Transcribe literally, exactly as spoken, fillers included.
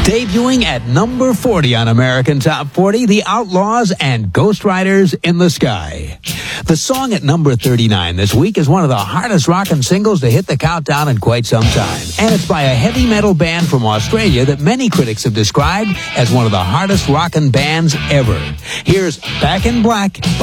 Debuting at number forty on American Top forty, The Outlaws and Ghost Riders in the Sky. The song at number thirty-nine this week is one of the hardest rockin' singles to hit the countdown in quite some time. And it's by a heavy metal band from Australia that many critics have described as one of the hardest rockin' bands ever. Here's Back in Black by